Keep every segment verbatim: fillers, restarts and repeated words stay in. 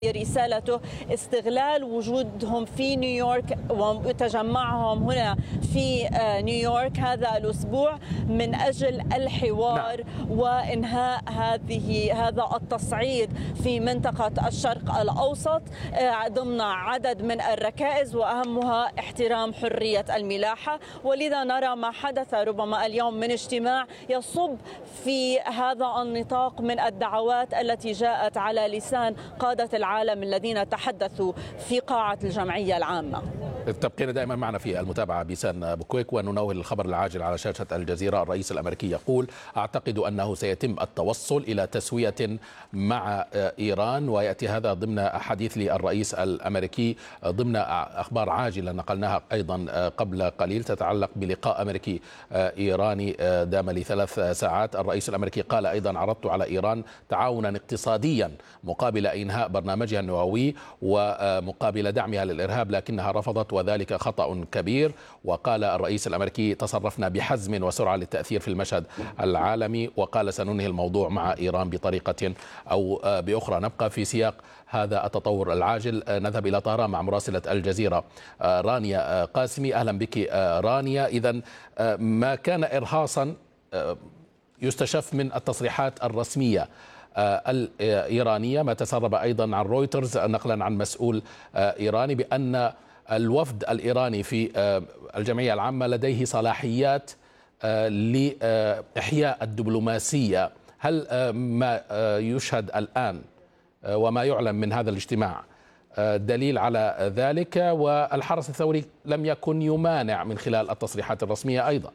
رسالته استغلال وجودهم في نيويورك وتجمعهم هنا في نيويورك هذا الأسبوع من أجل الحوار نعم. وإنهاء هذه هذا التصعيد في منطقة الشرق الأوسط ضمن عدد من الركائز وأهمها احترام حرية الملاحة. ولذا نرى ما حدث ربما اليوم من اجتماع يصب في هذا النطاق من الدعوات التي جاءت على لسان قادة العالم الذين تحدثوا في قاعة الجمعية العامة. تبقين دائما معنا في المتابعة بيسان بوكويك وننوه الخبر العاجل على شاشة الجزيرة. الرئيس الأمريكي يقول: أعتقد أنه سيتم التوصل إلى تسوية مع إيران، ويأتي هذا ضمن حديث للرئيس الأمريكي ضمن أخبار عاجلة نقلناها أيضا قبل قليل تتعلق بلقاء أمريكي إيراني دام لثلاث ساعات. الرئيس الأمريكي قال أيضا: عرضت على إيران تعاونا اقتصاديا مقابل إنهاء برنامجها النووي ومقابل دعمها للإرهاب، لكنها رفضت وذلك خطأ كبير. وقال الرئيس الأمريكي: تصرفنا بحزم وسرعة للتأثير في المشهد العالمي، وقال: سننهي الموضوع مع إيران بطريقة أو بأخرى. نبقى في سياق هذا التطور العاجل، نذهب إلى طهران مع مراسلة الجزيرة رانيا قاسمي. أهلا بك رانيا. إذن ما كان إرهاصا يستشف من التصريحات الرسمية الإيرانية، ما تسرب أيضا عن رويترز نقلا عن مسؤول إيراني بأن الوفد الإيراني في الجمعية العامة لديه صلاحيات لإحياء الدبلوماسية. هل ما يشهد الآن وما يعلن من هذا الاجتماع دليل على ذلك؟ والحرس الثوري لم يكن يمانع من خلال التصريحات الرسمية أيضا.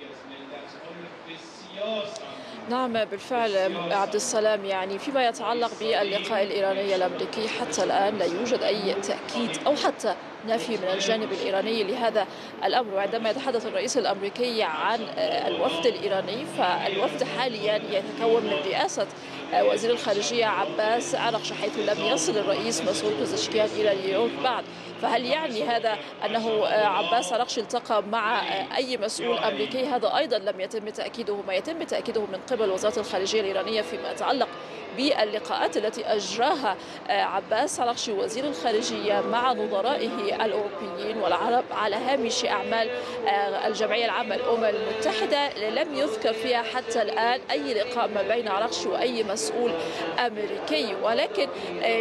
نعم بالفعل عبد السلام، يعني فيما يتعلق باللقاء الإيراني الأمريكي حتى الآن لا يوجد أي تأكيد أو حتى نفي من الجانب الإيراني لهذا الأمر. وعندما يتحدث الرئيس الأمريكي عن الوفد الإيراني فالوفد حاليا يتكون من رئاسة وزير الخارجية عباس عرقش، حيث لم يصل الرئيس مسعود بزشكيان إلى نيويورك بعد. فهل يعني هذا أنه عباس عرقش التقى مع أي مسؤول أمريكي؟ هذا أيضا لم يتم تأكيده. ما يتم تأكيده من قبل وزارة الخارجية الإيرانية فيما يتعلق باللقاءات التي أجراها عباس عرقشي وزير الخارجية مع نظرائه الأوروبيين والعرب على هامش أعمال الجمعية العامة للأمم المتحدة، لم يذكر فيها حتى الآن أي لقاء ما بين عرقشي وأي مسؤول أمريكي. ولكن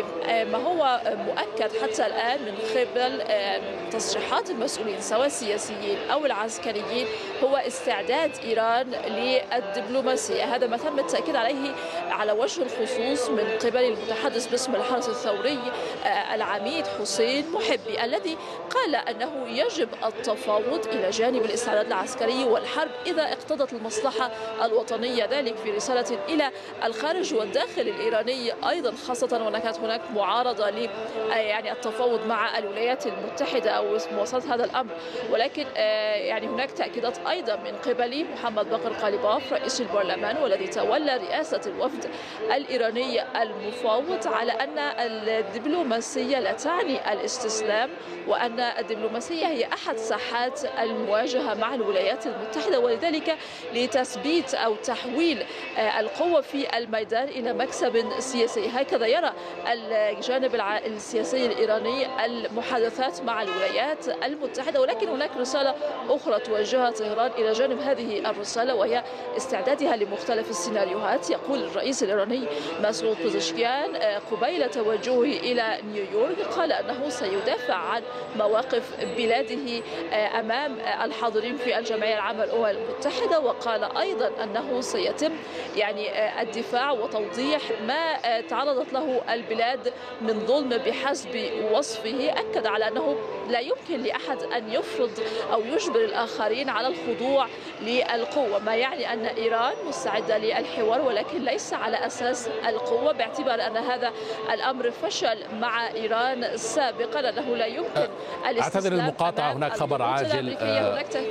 ما هو مؤكد حتى الآن من قبل تصريحات المسؤولين سواء السياسيين أو العسكريين هو استعداد إيران للدبلوماسية. هذا ما تم التأكيد عليه على وجه الخصوص من قبل المتحدث باسم الحرس الثوري العميد حسين محبي، الذي قال أنه يجب التفاوض إلى جانب الاستعداد العسكري والحرب إذا اقتضت المصلحة الوطنية، ذلك في رسالة إلى الخارج والداخل الإيراني أيضا، خاصة وأن كانت هناك معارضة ل يعني التفاوض مع الولايات المتحدة أو مواصلة هذا الأمر. ولكن يعني هناك تأكيدات أيضا من قبل محمد باقر قاليباف رئيس البرلمان والذي تولى رئاسة الوفد الإيراني المفاوض على أن الدبلوماسية لا تعني الاستسلام، وأن الدبلوماسية هي أحد ساحات المواجهة مع الولايات المتحدة، ولذلك لتثبيت أو تحويل القوة في الميدان إلى مكسب سياسي. هكذا يرى الجانب السياسي الإيراني المحادثات مع الولايات المتحدة. ولكن هناك رسالة أخرى توجهها طهران إلى جانب هذه الرسالة، وهي استعدادها لمختلف السيناريوهات. يقول الرئيس الإيراني مسعود بزشكيان قبيل توجهه إلى نيويورك قال أنه سيدافع عن مواقف بلاده أمام الحاضرين في الجمعية العامة للأمم المتحدة، وقال أيضا أنه سيتم يعني الدفاع وتوضيح ما تعرضت له البلاد من ظلم بحسب وصفه. أكد على أنه لا يمكن لأحد أن يفرض أو يجبر الآخرين على الخضوع للقوة، ما يعني أن إيران مستعدة للحوار ولكن ليس على أساس القوة، باعتبار أن هذا الأمر فشل مع إيران سابقا، أنه لا يمكن اعتذر المقاطعة. هناك خبر عاجل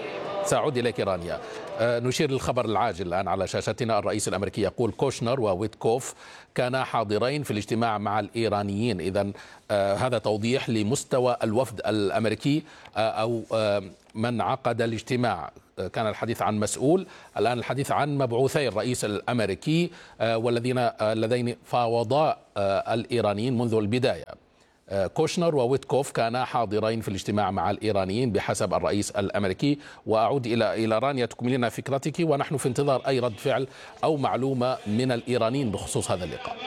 سأعود إليك رانيا. نشير للخبر العاجل الآن على شاشتنا. الرئيس الأمريكي يقول كوشنر وويتكوف كانا حاضرين في الاجتماع مع الإيرانيين. إذن هذا توضيح لمستوى الوفد الأمريكي أو من عقد الاجتماع. كان الحديث عن مسؤول، الآن الحديث عن مبعوثي الرئيس الأمريكي والذين اللذين فاوضا الإيرانيين منذ البداية. كوشنر وويتكوف كانا حاضرين في الاجتماع مع الإيرانيين بحسب الرئيس الأمريكي. وأعود إلى إلى رانيا تكمل لنا فكرتك، ونحن في انتظار أي رد فعل أو معلومة من الإيرانيين بخصوص هذا اللقاء.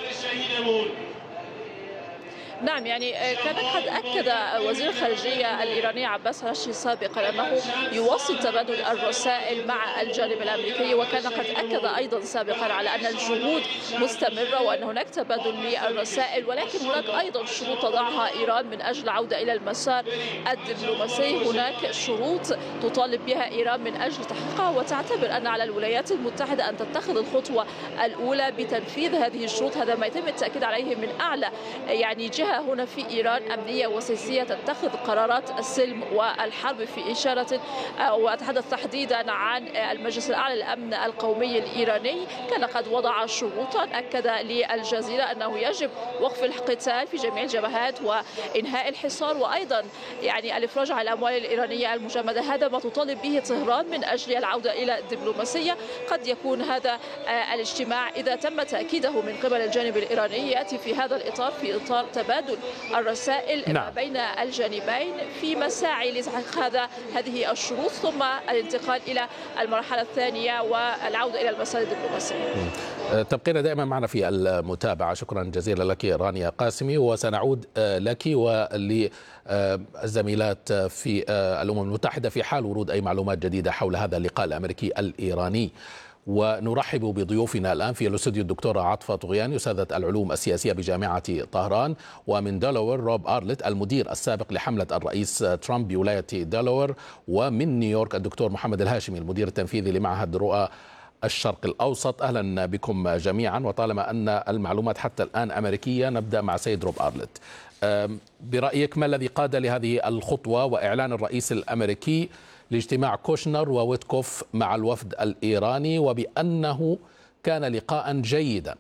نعم، يعني كان قد أكد وزير الخارجية الإيراني عباس عراشي سابقا أنه يواصل تبادل الرسائل مع الجانب الأمريكي، وكان قد أكد أيضا سابقا على أن الجهود مستمرة وأن هناك تبادل للرسائل، ولكن هناك أيضا شروط تضعها إيران من أجل العودة إلى المسار الدبلوماسي. هناك شروط تطالب بها إيران من أجل تحقيقها، وتعتبر أن على الولايات المتحدة أن تتخذ الخطوة الأولى بتنفيذ هذه الشروط. هذا ما يتم التأكيد عليه من أعلى يعني جهة هنا في إيران أمنية وسياسية تتخذ قرارات السلم والحرب، في إشارة وأتحدث تحديدا عن المجلس الأعلى للأمن القومي الإيراني. كان قد وضع شروطا، أكد للجزيرة أنه يجب وقف القتال في جميع الجبهات وإنهاء الحصار، وأيضا يعني الإفراج عن الأموال الإيرانية المجمدة. هذا ما تطالب به طهران من أجل العودة إلى الدبلوماسية. قد يكون هذا الاجتماع إذا تم تأكيده من قبل الجانب الإيراني يأتي في هذا الإطار، في إطار تبادل الرسائل نعم. بين الجانبين في مساعي لتحقيق هذا هذه الشروط، ثم الانتقال إلى المرحلة الثانية والعودة إلى المسار الدبلوماسي. تبقين دائما معنا في المتابعة. شكرا جزيلا لك رانيا قاسمي، وسنعود لك وللزميلات في الأمم المتحدة في حال ورود أي معلومات جديدة حول هذا اللقاء الأمريكي الإيراني. ونرحب بضيوفنا الآن في الاستوديو الدكتورة عاطفة طغياني أستاذة العلوم السياسية بجامعة طهران، ومن دلوير روب أرلت المدير السابق لحملة الرئيس ترامب بولاية دلوير، ومن نيويورك الدكتور محمد الهاشمي المدير التنفيذي لمعهد رؤى الشرق الأوسط. أهلا بكم جميعا. وطالما أن المعلومات حتى الآن أمريكية، نبدأ مع سيد روب أرلت. برأيك ما الذي قاد لهذه الخطوة وإعلان الرئيس الأمريكي لاجتماع كوشنر وويتكوف مع الوفد الإيراني وبأنه كان لقاء جيدا؟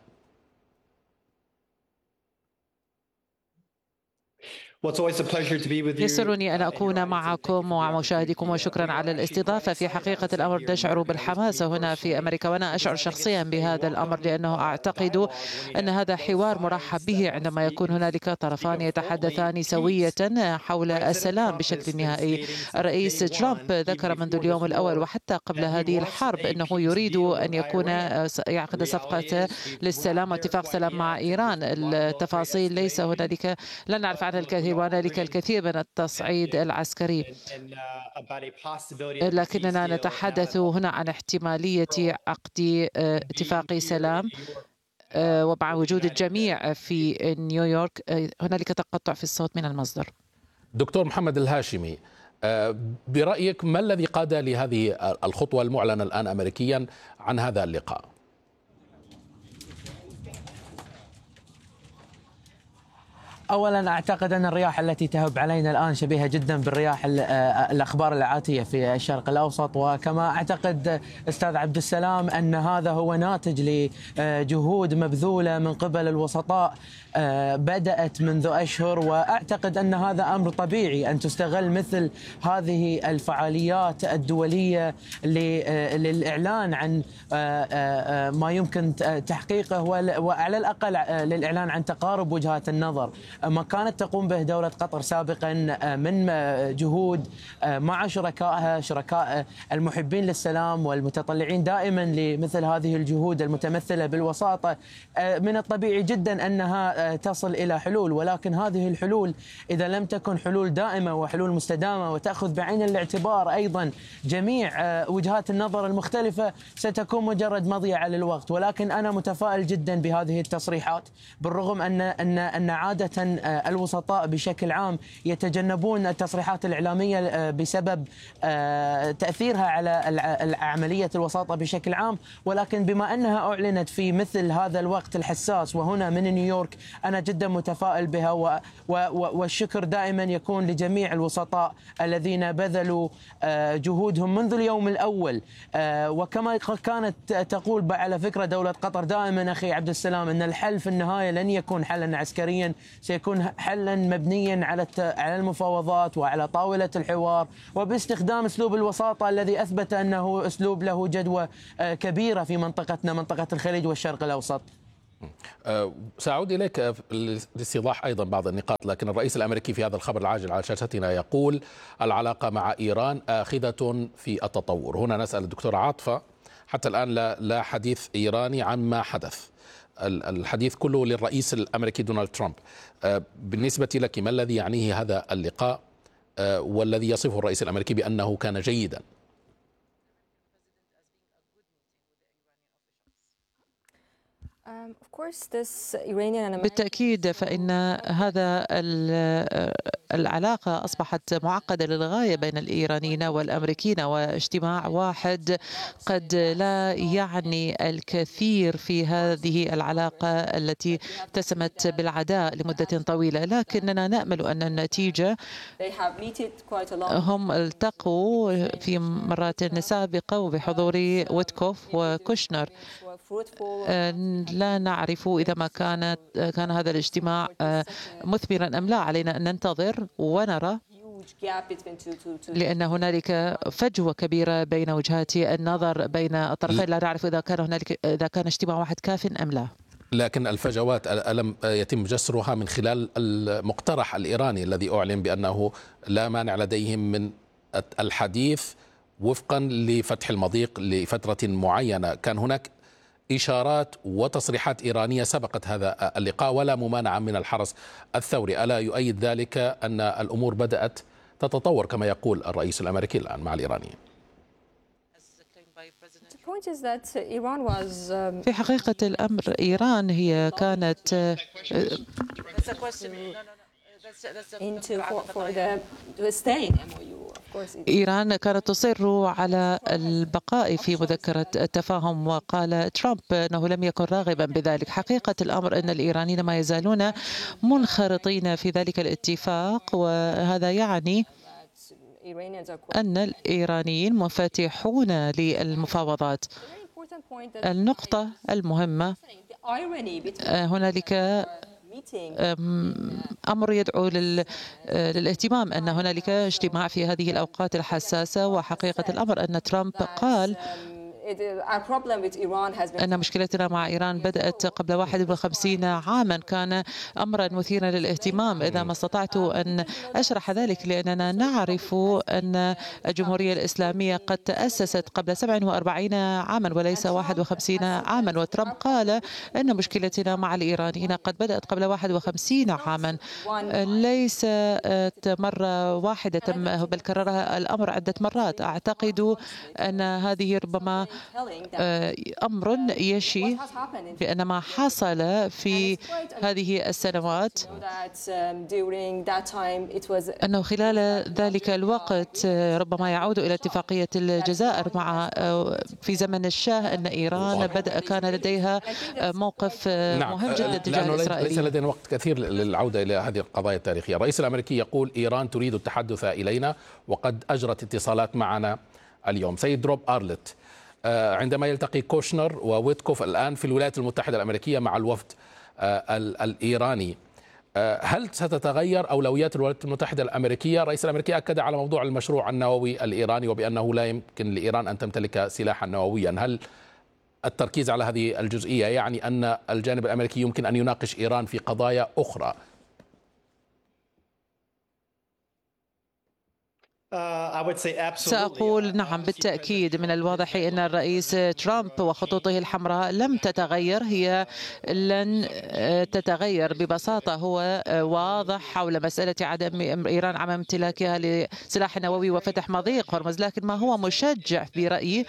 يسرني أن أكون معكم ومع مشاهديكم، وشكرا على الاستضافة. في حقيقة الأمر نشعر بالحماس هنا في أمريكا، وأنا أشعر شخصيا بهذا الأمر لأنه أعتقد أن هذا حوار مرحب به عندما يكون هنالك طرفان يتحدثان سوية حول السلام بشكل نهائي. الرئيس ترامب ذكر منذ اليوم الأول وحتى قبل هذه الحرب أنه يريد أن يكون يعقد صفقة للسلام واتفاق سلام مع إيران. التفاصيل ليس هنالك، لا نعرف عنها الكثير، وهنالك الكثير من التصعيد العسكري، لكننا نتحدث هنا عن احتمالية عقد اتفاق سلام ومع وجود الجميع في نيويورك. هنالك تقطع في الصوت من المصدر. دكتور محمد الهاشمي، برأيك ما الذي قاد لهذه الخطوة المعلنة الآن أمريكيا عن هذا اللقاء؟ أولا أعتقد أن الرياح التي تهب علينا الآن شبيهة جدا بالرياح الأخبار العاتية في الشرق الأوسط، وكما أعتقد أستاذ عبد السلام أن هذا هو ناتج لجهود مبذولة من قبل الوسطاء بدأت منذ أشهر، وأعتقد أن هذا أمر طبيعي أن تستغل مثل هذه الفعاليات الدولية للإعلان عن ما يمكن تحقيقه، وعلى الأقل للإعلان عن تقارب وجهات النظر. ما كانت تقوم به دولة قطر سابقا من جهود مع شركائها، شركاء المحبين للسلام والمتطلعين دائما لمثل هذه الجهود المتمثلة بالوساطة، من الطبيعي جدا أنها تصل إلى حلول، ولكن هذه الحلول إذا لم تكن حلول دائمة وحلول مستدامة وتأخذ بعين الاعتبار أيضا جميع وجهات النظر المختلفة، ستكون مجرد مضيعة للوقت. ولكن أنا متفائل جدا بهذه التصريحات، بالرغم أن أن أن عادة الآن الوسطاء بشكل عام يتجنبون التصريحات الإعلامية بسبب تأثيرها على عملية الوساطة بشكل عام، ولكن بما أنها أعلنت في مثل هذا الوقت الحساس وهنا من نيويورك، أنا جدا متفائل بها، والشكر دائما يكون لجميع الوسطاء الذين بذلوا جهودهم منذ اليوم الأول. وكما كانت تقول على فكرة دولة قطر دائما أخي عبد السلام أن الحل في النهاية لن يكون حلا عسكريا، سيكون حلا مبنيا على على المفاوضات وعلى طاولة الحوار وباستخدام أسلوب الوساطة الذي أثبت أنه أسلوب له جدوى كبيرة في منطقتنا، منطقة الخليج والشرق الأوسط. سأعود إليك لاستيضاح أيضا بعض النقاط، لكن الرئيس الأمريكي في هذا الخبر العاجل على شاشتنا يقول العلاقة مع إيران آخذة في التطور. هنا نسأل الدكتورة عاطفة، حتى الآن لا, لا حديث إيراني عما حدث، الحديث كله للرئيس الأمريكي دونالد ترامب. بالنسبة لك ما الذي يعنيه هذا اللقاء والذي يصفه الرئيس الأمريكي بأنه كان جيدا؟ بالتأكيد فإن هذا العلاقة أصبحت معقدة للغاية بين الإيرانيين والأمريكيين، واجتماع واحد قد لا يعني الكثير في هذه العلاقة التي اتسمت بالعداء لمدة طويلة، لكننا نأمل أن النتيجة، هم التقوا في مرات سابقة وبحضور ويتكوف وكوشنر. لا نعرف إذا ما كانت كان هذا الاجتماع مثمرا أم لا، علينا أن ننتظر ونرى، لأن هنالك فجوة كبيرة بين وجهات النظر بين الطرفين، لا نعرف إذا كان هنالك إذا كان اجتماع واحد كاف أم لا. لكن الفجوات ألم يتم جسرها من خلال المقترح الإيراني الذي أعلن بأنه لا مانع لديهم من الحديث وفقا لفتح المضيق لفترة معينة؟ كان هناك إشارات وتصريحات إيرانية سبقت هذا اللقاء ولا ممانعة من الحرس الثوري، ألا يؤيد ذلك أن الأمور بدأت تتطور كما يقول الرئيس الأمريكي الآن مع الإيرانيين؟ في حقيقة الأمر إيران هي كانت إيران كانت تصر على البقاء في مذكرة التفاهم، وقال ترامب أنه لم يكن راغبا بذلك. حقيقة الأمر أن الإيرانيين ما يزالون منخرطين في ذلك الاتفاق، وهذا يعني أن الإيرانيين منفتحون للمفاوضات. النقطة المهمة، هنالك أمر يدعو للاهتمام أن هنالك اجتماع في هذه الأوقات الحساسة، وحقيقة الأمر أن ترامب قال أن مشكلتنا مع إيران بدأت قبل واحد وخمسين عاما، كان أمرا مثيرا للاهتمام. إذا ما استطعت أن أشرح ذلك، لأننا نعرف أن الجمهورية الإسلامية قد تأسست قبل سبع وأربعين عاما وليس واحد وخمسين عاما، وترامب قال أن مشكلتنا مع الإيرانيين قد بدأت قبل واحد وخمسين عاما، ليس مرة واحدة بل كررها الأمر عدة مرات. أعتقد أن هذه ربما أمر يشي بأن ما حصل في هذه السنوات أنه خلال ذلك الوقت ربما يعود إلى اتفاقية الجزائر مع في زمن الشاه، أن إيران بدأ كان لديها موقف مهم جدا تجاه الإسرائيليين. ليس لدينا وقت كثير للعودة إلى هذه القضايا التاريخية. الرئيس الأمريكي يقول إيران تريد التحدث إلينا وقد أجرت اتصالات معنا اليوم. سيد روب أرلت، عندما يلتقي كوشنر وويتكوف الآن في الولايات المتحدة الأمريكية مع الوفد الإيراني، هل ستتغير أولويات الولايات المتحدة الأمريكية؟ الرئيس الأمريكي أكد على موضوع المشروع النووي الإيراني وبأنه لا يمكن لإيران أن تمتلك سلاحا نوويا. هل التركيز على هذه الجزئية يعني أن الجانب الأمريكي يمكن أن يناقش إيران في قضايا أخرى؟ سأقول نعم بالتأكيد. من الواضح أن الرئيس ترامب وخطوطه الحمراء لم تتغير، هي لن تتغير ببساطة. هو واضح حول مسألة عدم إيران عدم امتلاكها لسلاح نووي وفتح مضيق هرمز، لكن ما هو مشجع برأيي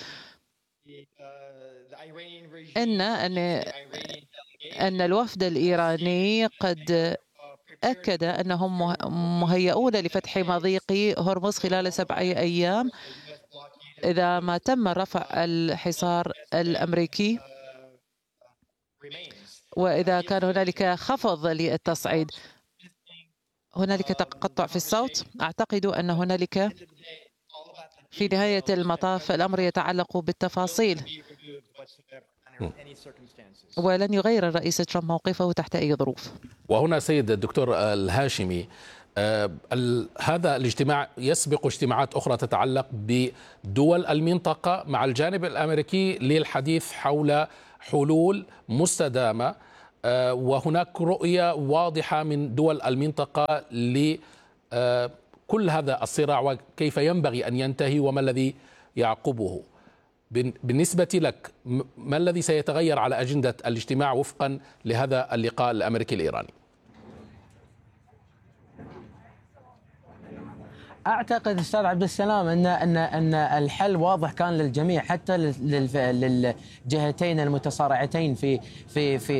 أن أن أن الوفد الإيراني قد أكد أنهم مهيئون لفتح مضيق هرمز خلال سبعة أيام إذا ما تم رفع الحصار الأمريكي وإذا كان هنالك خفض للتصعيد. هنالك تقطع في الصوت. أعتقد أن هنالك في نهاية المطاف الأمر يتعلق بالتفاصيل، ولن يغير الرئيس ترامب موقفه تحت أي ظروف. وهنا سيد الدكتور الهاشمي، آه هذا الاجتماع يسبق اجتماعات أخرى تتعلق بدول المنطقة مع الجانب الأمريكي للحديث حول حلول مستدامة، آه وهناك رؤية واضحة من دول المنطقة لكل آه هذا الصراع وكيف ينبغي أن ينتهي وما الذي يعقبه. بالنسبة لك ما الذي سيتغير على أجندة الاجتماع وفقا لهذا اللقاء الأمريكي الإيراني؟ اعتقد استاذ عبد السلام ان ان ان الحل واضح كان للجميع، حتى للجهتين المتصارعتين في في في